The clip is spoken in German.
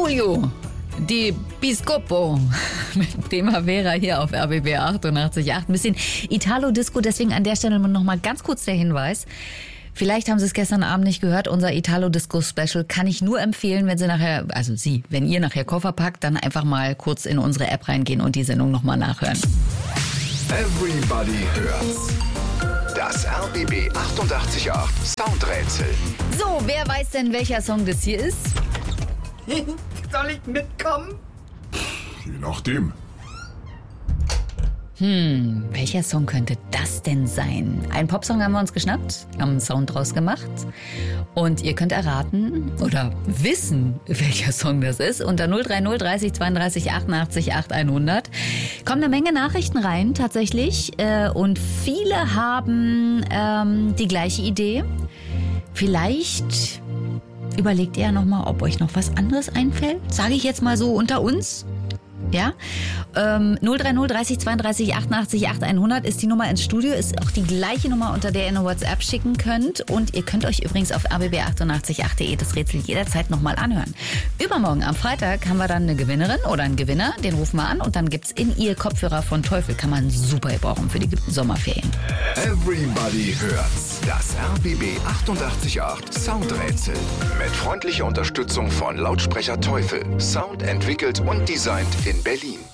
Tullio Di Piscopo mit Primavera hier auf RBB 88.8. Ein bisschen Italo-Disco, deswegen an der Stelle noch mal ganz kurz der Hinweis. Vielleicht haben Sie es gestern Abend nicht gehört, unser Italo-Disco-Special kann ich nur empfehlen, wenn Sie nachher, also Sie, wenn ihr nachher Koffer packt, dann einfach mal kurz in unsere App reingehen und die Sendung nochmal nachhören. Everybody hört's. Das RBB 88.8 Soundrätsel. So, wer weiß denn, welcher Song das hier ist? Soll ich mitkommen? Je nachdem. Welcher Song könnte das denn sein? Einen Popsong haben wir uns geschnappt, haben einen Sound draus gemacht. Und ihr könnt erraten oder wissen, welcher Song das ist. Unter 030 30 32 88 8100 kommen eine Menge Nachrichten rein, tatsächlich. Und viele haben die gleiche Idee. Vielleicht überlegt ihr nochmal, ob euch noch was anderes einfällt. Sage ich jetzt mal so unter uns. Ja, 030 30 32 88 8100 ist die Nummer ins Studio, ist auch die gleiche Nummer, unter der ihr eine WhatsApp schicken könnt. Und ihr könnt euch übrigens auf rbb888.de das Rätsel jederzeit nochmal anhören. Übermorgen am Freitag haben wir dann eine Gewinnerin oder einen Gewinner, den rufen wir an und dann gibt's in ihr Kopfhörer von Teufel, kann man super gebrauchen für die Sommerferien. Everybody hört's. Das RBB 88.8 Soundrätsel. Mit freundlicher Unterstützung von Lautsprecher Teufel. Sound entwickelt und designt in Berlin.